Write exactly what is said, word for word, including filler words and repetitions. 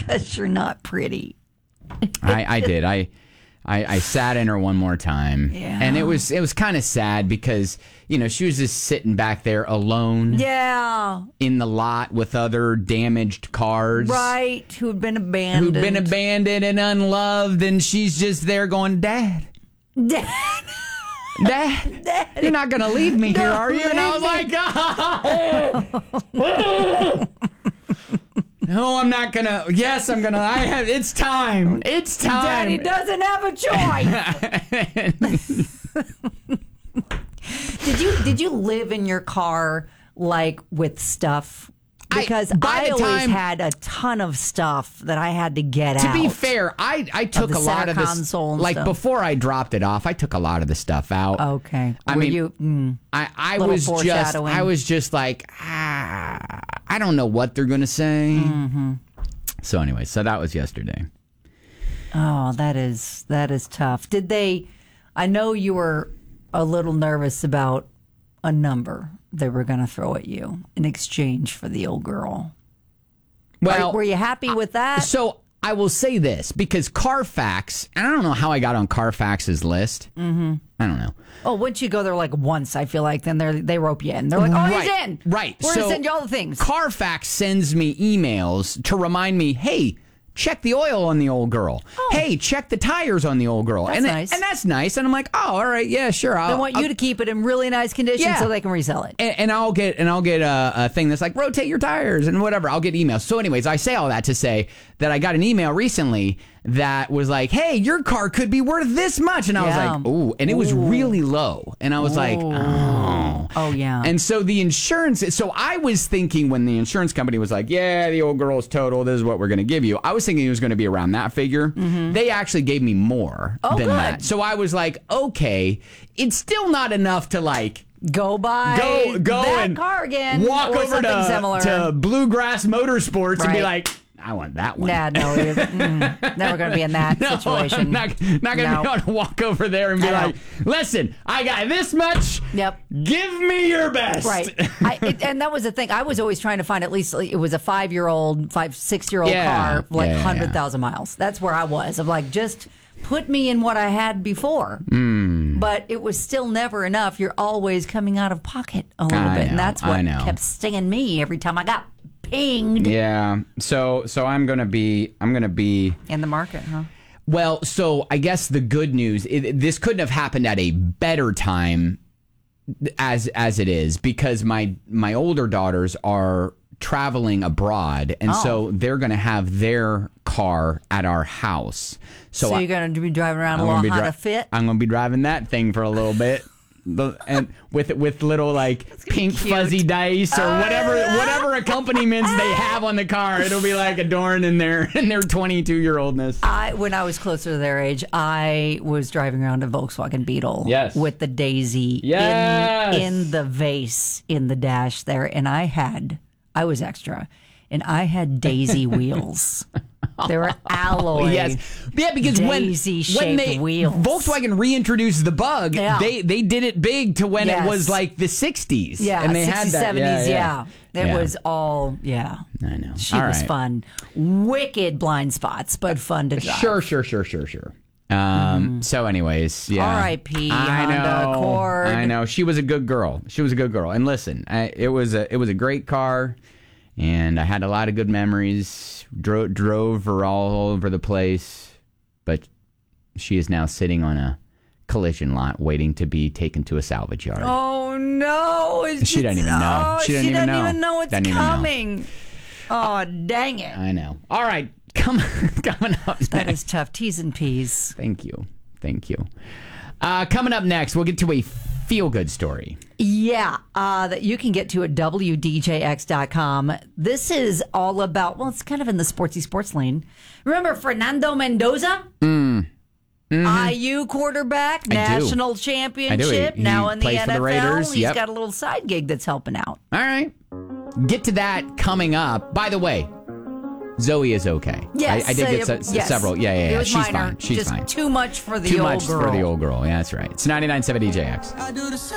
Because you're not pretty. I, I did. I, I I sat in her one more time. Yeah. And it was it was kind of sad because, you know, she was just sitting back there alone. Yeah. In the lot with other damaged cars. Right. Who'd been abandoned. Who'd been abandoned and unloved. And she's just there going, Dad. Dad. Dad, Dad. You're not going to leave me No, here, are you? And I was like, oh. No, I'm not going to. Yes, I'm going to. I have. It's time. It's time. Daddy doesn't have a choice. Did you did you live in your car like with stuff? Because I, I always time, had a ton of stuff that I had to get to out. To be fair, I, I took a lot of this. Like stuff. Before I dropped it off, I took a lot of the stuff out. Okay. I Were mean, you, mm, I, I was just I was just like, ah, I don't know what they're gonna say. Mm-hmm. So anyway, so that was yesterday. Oh, that is that is tough. Did they? I know you were a little nervous about a number they were going to throw at you in exchange for the old girl. Well, Are, were you happy with that? So I will say this, because Carfax, and I don't know how I got on Carfax's list. Mm-hmm. I don't know. Oh, once you go there like once, I feel like then they they rope you in. They're like, oh, right, he's in. Right. We're so going to send you all the things. Carfax sends me emails to remind me, hey, check the oil on the old girl. Oh. Hey, check the tires on the old girl. That's and nice. And that's nice. And I'm like, oh, all right, yeah, sure. I'll, they want you I'll, to keep it in really nice condition yeah. so they can resell it. And, and I'll get and I'll get a, a thing that's like, rotate your tires and whatever. I'll get emails. So anyways, I say all that to say that I got an email recently that was like, hey, your car could be worth this much. And I yeah. was like, ooh. And it was Ooh. really low. And I was Ooh. like, oh. Oh, yeah. And so the insurance, so I was thinking when the insurance company was like, yeah, the old girl's total, this is what we're going to give you. I was thinking it was going to be around that figure. Mm-hmm. They actually gave me more oh, than good. that. So I was like, okay, it's still not enough to like, Go buy go, go that and car again. Walk or over to, similar. to Bluegrass Motorsports right. and be like, I want that one. Nah, no, you're mm, never going to be in that no, situation. I'm not, not going to no. be able to walk over there and be like, listen, I got this much. Yep. Give me your best. Right. I, it, and that was the thing. I was always trying to find at least, it was a five-year-old, five, six-year-old yeah. car, like yeah, yeah, one hundred thousand yeah. miles. That's where I was. I'm like, just put me in what I had before. Mm. But it was still never enough. You're always coming out of pocket a little I bit. know, And that's what I know. kept stinging me every time I got pinged. Yeah. So so I'm gonna be I'm gonna be In the market, huh? well. So I guess the good news, it, this couldn't have happened at a better time, as as it is, because my my older daughters are traveling abroad, and oh. so they're gonna have their car at our house. So, So I, you're going to be driving around I'm a gonna little be Honda dri- Fit? I'm gonna be driving that thing for a little bit. The, and with with little like pink cute. fuzzy dice or whatever whatever accompaniments they have on the car, it'll be like adorned in their in their twenty-two year oldness. I when I was closer to their age, I was driving around a Volkswagen Beetle Yes. with the Daisy Yes. in in the vase in the dash there, and I had I was extra, and I had Daisy wheels. They were alloy. Yes, yeah, because when Daisy-shaped when they wheels. Volkswagen reintroduced the Bug, Yeah. they they did it big to when Yes. it was like the sixties. Yeah, and they sixties, had that. seventies, yeah, yeah. It Yeah. was all, yeah. I know. She All was right. fun. Wicked blind spots, but fun to drive. Sure, sure, sure, sure, sure. Um. So, anyways, yeah. R I P I know. Honda Accord. I know. She was a good girl. She was a good girl. And listen, I, it was a it was a great car, and I had a lot of good memories. Drove drove her all over the place, but she is now sitting on a collision lot, waiting to be taken to a salvage yard. Oh no! It's She doesn't even know. Oh, She doesn't even know. even know it's Doesn't even know. coming. Oh, dang it! I know. All right, come coming up next. That is tough. T's and P's. Thank you, thank you. Uh, coming up next, we'll get to a feel-good story. Yeah, uh, that you can get to at W D J X dot com. This is all about, well, it's kind of in the sportsy sports lane. Remember Fernando Mendoza? Mm. Mm-hmm. I U quarterback, I national do. championship, I do. He, now he in the plays N F L. for the Raiders. He's Yep. got a little side gig that's helping out. All right. Get to that coming up. By the way, Zoe is okay. Yes, I, I did get uh, se- yes. several. Yeah, yeah, yeah. It was She's minor, fine. She's just fine. Too much for the Too old much girl. for the old girl. Yeah, that's right. It's ninety-nine point seven D J X.